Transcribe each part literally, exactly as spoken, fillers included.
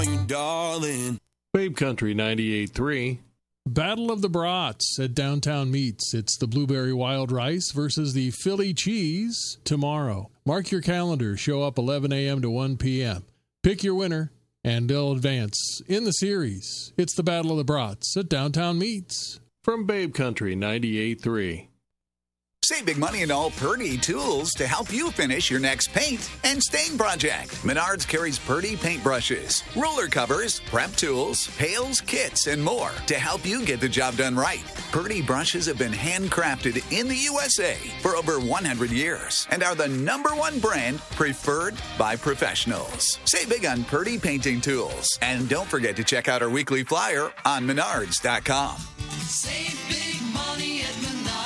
call you darling. Babe Country ninety-eight point three. Battle of the Brats at Downtown Meats. It's the Blueberry Wild Rice versus the Philly Cheese tomorrow. Mark your calendar. Show up eleven a.m. to one p.m. Pick your winner, and they'll advance in the series. It's the Battle of the Brats at Downtown Meats. From Babe Country ninety-eight point three. Save big money in all Purdy tools to help you finish your next paint and stain project. Menards carries Purdy paintbrushes, ruler covers, prep tools, pails, kits, and more to help you get the job done right. Purdy brushes have been handcrafted in the U S A for over one hundred years and are the number one brand preferred by professionals. Save big on Purdy painting tools. And don't forget to check out our weekly flyer on menards dot com. Save big money at Menards.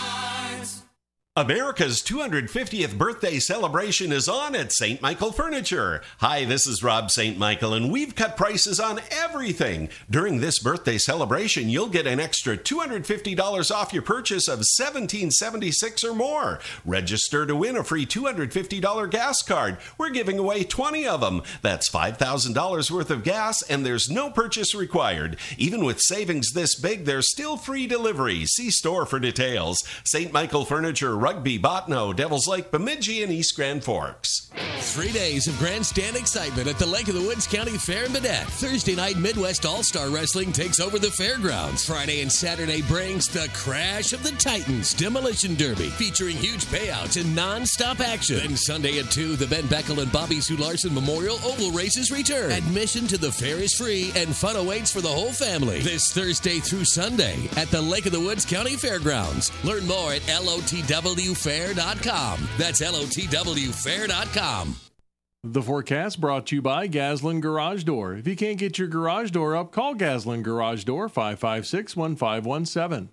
America's two hundred fiftieth birthday celebration is on at Saint Michael Furniture. Hi, this is Rob Saint Michael, and we've cut prices on everything. During this birthday celebration, you'll get an extra two hundred fifty dollars off your purchase of seventeen seventy-six or more. Register to win a free two hundred fifty dollars gas card. We're giving away twenty of them. That's five thousand dollars worth of gas, and there's no purchase required. Even with savings this big, there's still free delivery. See store for details. Saint Michael Furniture, Rugby, Botno, Devils Lake, Bemidji, and East Grand Forks. Three days of grandstand excitement at the Lake of the Woods County Fair in Baudette. Thursday night, Midwest All-Star Wrestling takes over the fairgrounds. Friday and Saturday brings the Crash of the Titans Demolition Derby, featuring huge payouts and non-stop action. Then Sunday at two, the Ben Beckel and Bobby Sue Larson Memorial Oval Races return. Admission to the fair is free, and fun awaits for the whole family this Thursday through Sunday at the Lake of the Woods County Fairgrounds. Learn more at L O T W fair dot com. That's L O T W fair dot com. The forecast brought to you by Gaslin Garage Door. If you can't get your garage door up, call Gaslin Garage Door, five five six, one five one seven.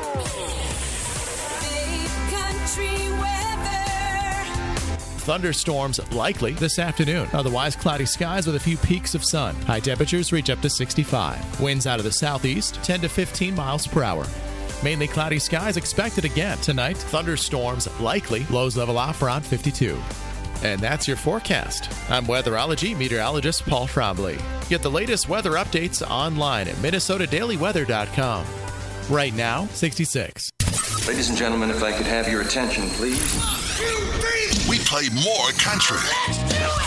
Thunderstorms likely this afternoon. Otherwise, cloudy skies with a few peaks of sun. High temperatures reach up to sixty-five. Winds out of the southeast, ten to fifteen miles per hour. Mainly cloudy skies expected again tonight. Thunderstorms likely. Lows level off around fifty-two. And that's your forecast. I'm weatherology meteorologist Paul Trombley. Get the latest weather updates online at minnesota daily weather dot com. Right now, sixty-six. Ladies and gentlemen, if I could have your attention, please. We play more country.